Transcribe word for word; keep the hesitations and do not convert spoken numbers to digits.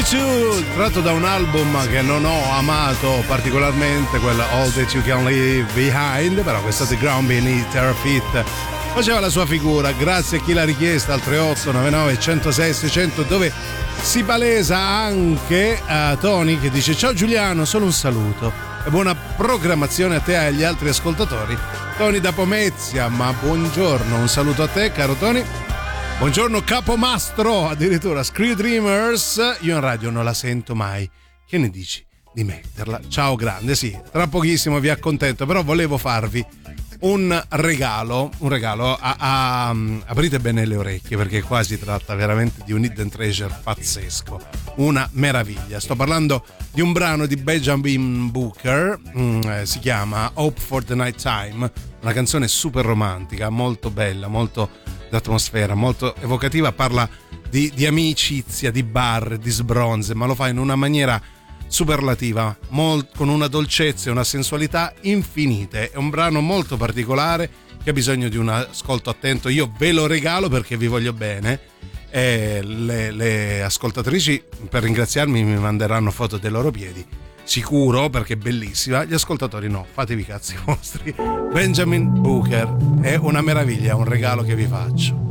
quarantadue, tratto da un album che non ho amato particolarmente, quello All That You Can Leave Behind, però questa The Ground Beneath Our Feet faceva la sua figura. Grazie a chi l'ha richiesta al tre otto nove nove uno zero sei sei zero zero, dove si palesa anche a Tony che dice: ciao Giuliano, solo un saluto e buona programmazione a te e agli altri ascoltatori. Tony da Pomezia, ma buongiorno, un saluto a te caro Tony. Buongiorno Capomastro, addirittura Screw Dreamers, io in radio non la sento mai, che ne dici di metterla? Ciao grande, sì, tra pochissimo vi accontento, però volevo farvi un regalo, un regalo, a, a, aprite bene le orecchie perché qua si tratta veramente di un hidden treasure pazzesco, una meraviglia. Sto parlando di un brano di Benjamin Booker, mm, eh, si chiama Hope for the Night Time, una canzone super romantica, molto bella, molto d'atmosfera, molto evocativa, parla di, di amicizia, di bar, di sbronze, ma lo fa in una maniera superlativa, molt, con una dolcezza e una sensualità infinite. È un brano molto particolare che ha bisogno di un ascolto attento. Io ve lo regalo perché vi voglio bene. E le, le ascoltatrici, per ringraziarmi, mi manderanno foto dei loro piedi, sicuro, perché è bellissima. Gli ascoltatori no, fatevi i cazzi vostri. Benjamin Booker è una meraviglia, un regalo che vi faccio.